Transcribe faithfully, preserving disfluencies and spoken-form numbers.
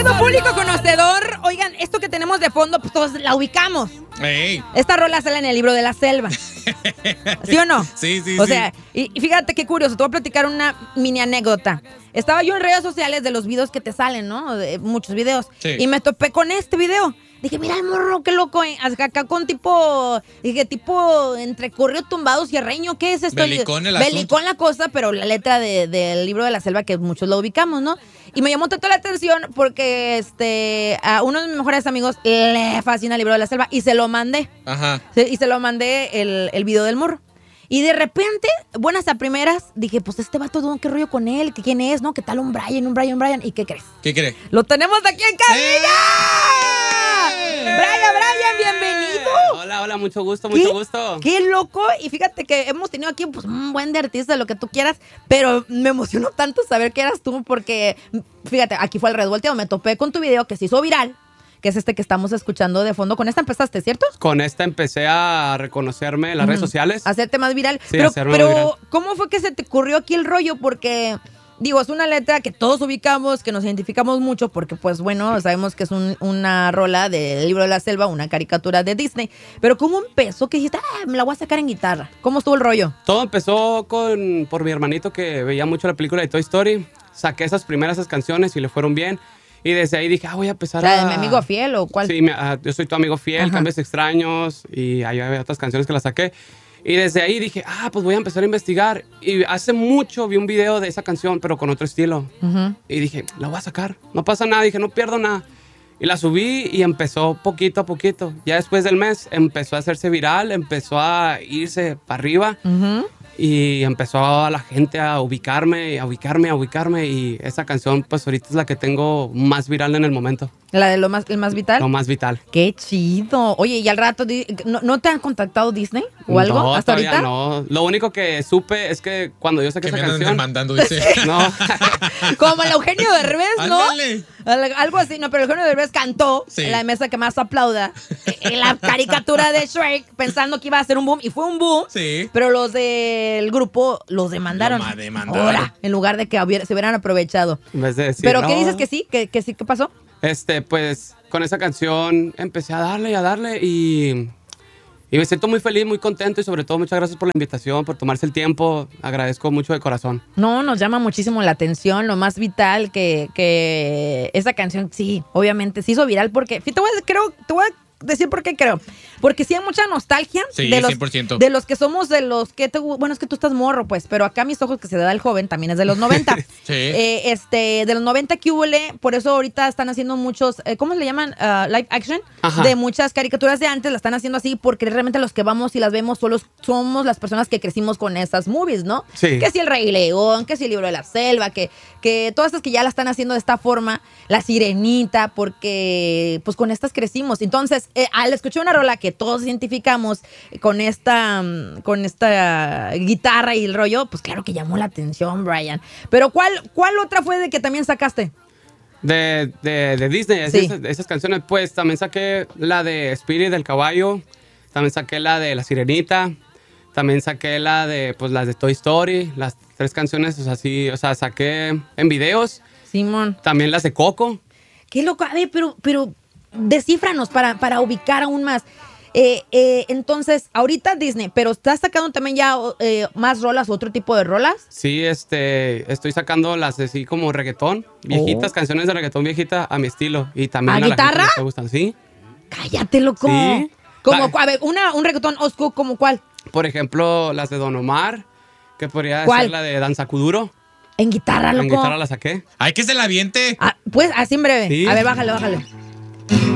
Querido público conocedor, oigan, esto que tenemos de fondo, pues todos la ubicamos. Ey. Esta rola sale en el libro de la selva. ¿Sí o no? Sí, sí, O sí. sea, y, y fíjate qué curioso, te voy a platicar una mini anécdota. Estaba yo en redes sociales de los videos que te salen, ¿no? De muchos videos. Sí. Y me topé con este video. Dije, mira el morro, qué loco, ¿eh? Acá, acá con tipo, dije, tipo entre corrido tumbado cierreño, ¿qué es esto? Belicón el Belicón la cosa, pero la letra de- del libro de la selva que muchos lo ubicamos, ¿no? Y me llamó tanto la atención porque este a uno de mis mejores amigos le fascina el libro de la selva y se lo mandé. Ajá. Se- Y se lo mandé el, el video del morro. Y de repente, buenas a primeras, dije, pues este vato, ¿no? ¿Qué rollo con él? ¿Qué, ¿Quién es? ¿No? ¿Qué tal un Brian, un Brian, un Brian? ¿Y qué crees? ¿Qué cree? ¡Lo tenemos aquí en cabina! ¡Eh! Brian, Brian, bienvenido. Hola, hola, mucho gusto, mucho gusto. Qué loco. Y fíjate que hemos tenido aquí pues, un buen de artistas, lo que tú quieras, pero me emocionó tanto saber que eras tú porque, fíjate, aquí fue al revolteo, me topé con tu video que se hizo viral, que es este que estamos escuchando de fondo. Con esta empezaste, ¿cierto? Con esta empecé a reconocerme en las redes sociales. Hacerte más viral. Sí, pero, hacerme pero más viral. ¿cómo fue que se te ocurrió aquí el rollo? Porque, digo, es una letra que todos ubicamos, que nos identificamos mucho, porque, pues, bueno, sabemos que es un- una rola del libro de la selva, una caricatura de Disney. Pero ¿cómo empezó? Que dijiste, ah, me la voy a sacar en guitarra. ¿Cómo estuvo el rollo? Todo empezó con por mi hermanito que veía mucho la película de Toy Story. Saqué esas primeras esas canciones y le fueron bien. Y desde ahí dije, ah, voy a empezar ¿La a... de mi amigo fiel o cuál? Sí, mi- ah, yo soy tu amigo fiel, Ajá. Cambios Extraños, y ahí había otras canciones que las saqué. Y desde ahí dije, ah, pues voy a empezar a investigar. Y hace mucho vi un video de esa canción, pero con otro estilo. Ujú. Y dije, la voy a sacar, no pasa nada, dije, no pierdo nada. Y la subí y empezó poquito a poquito. Ya después del mes empezó a hacerse viral, empezó a irse para arriba. Ujú. Y empezó a la gente a ubicarme, a ubicarme, a ubicarme. Y esa canción, pues ahorita es la que tengo más viral en el momento. ¿La de lo más, el más vital? Lo más vital. Qué chido. Oye, y al rato, di- ¿no, no te han contactado Disney o algo No, hasta todavía ahorita? no. Lo único que supe es que cuando yo saqué Que me esa andan canción... demandando, dice. No, Como el Eugenio Derbez, ¿no? Ándale. Al- Algo así, no, pero Eugenio Derbez cantó Sí. en la mesa que más aplauda en la caricatura de Shrek pensando que iba a ser un boom y fue un boom. Sí. Pero los del grupo los demandaron. Lo ma- demandaron. Ahora, en lugar de que hubiera- se hubieran aprovechado. en vez de decir, Pero no. ¿qué dices que sí? ¿Que, que sí? ¿Qué pasó? Este, pues, con esa canción empecé a darle y a darle y, y me siento muy feliz, muy contento y sobre todo muchas gracias por la invitación, por tomarse el tiempo. Agradezco mucho de corazón. No, nos llama muchísimo la atención, lo más vital que, que esa canción, sí, obviamente se hizo viral porque, te voy a, creo, te voy a decir por qué creo, porque sí hay mucha nostalgia Sí, de los, cien por ciento. de los que somos de los que, te, bueno, es que tú estás morro, pues, pero acá mis ojos que se da el joven también es de los noventa. Sí. Eh, este, de los noventa que hubo, por eso ahorita están haciendo muchos, eh, ¿cómo le llaman? Uh, live action, Ajá. de muchas caricaturas de antes, la están haciendo así porque realmente los que vamos y las vemos solo somos las personas que crecimos con esas movies, ¿no? Sí. Que si el Rey León, que si el Libro de la Selva, que, que todas estas que ya la están haciendo de esta forma, la Sirenita, porque pues con estas crecimos. Entonces, eh, al escuchar una rola que todos identificamos con esta, mm, con esta guitarra y el rollo, pues claro que llamó la atención, Brian. Pero ¿cuál, cuál otra fue de que también sacaste? De, de, de Disney, Sí. esas, esas canciones, pues también saqué la de Spirit del caballo, también saqué la de La Sirenita, también saqué la de, pues las de Toy Story, las tres canciones, o sea, sí, o sea, saqué en videos, Simón. también las de Coco. Qué loco. A ver, pero, pero descífranos para, para ubicar aún más. Eh, eh, entonces, ahorita Disney, pero ¿estás sacando también ya eh, más rolas, otro tipo de rolas? Sí, este, estoy sacando las de así como reggaetón, viejitas, Oh. canciones de reggaetón viejita a mi estilo. Y también ¿A a, la gente guitarra? que le gustan, sí. Cállate, loco. Sí. Como, Ah. a ver, una, un reggaetón osco, ¿como cuál? Por ejemplo, las de Don Omar, que podría ¿Cuál? ser la de Danza Kuduro. En guitarra, loco. En guitarra la saqué. Hay que se la aviente. Ah, pues, así en breve. Sí. A ver, bájale, bájale.